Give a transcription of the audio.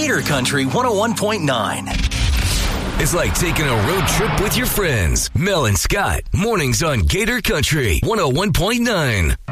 Gator Country 101.9. It's like taking a road trip with your friends. Mel and Scott, mornings on Gator Country 101.9.